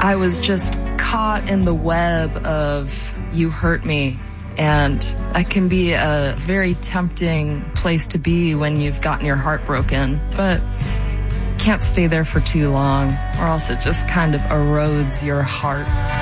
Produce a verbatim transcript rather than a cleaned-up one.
I was just caught in the web of you hurt me. And that can be a very tempting place to be when you've gotten your heart broken. But can't stay there for too long, or else it just kind of erodes your heart.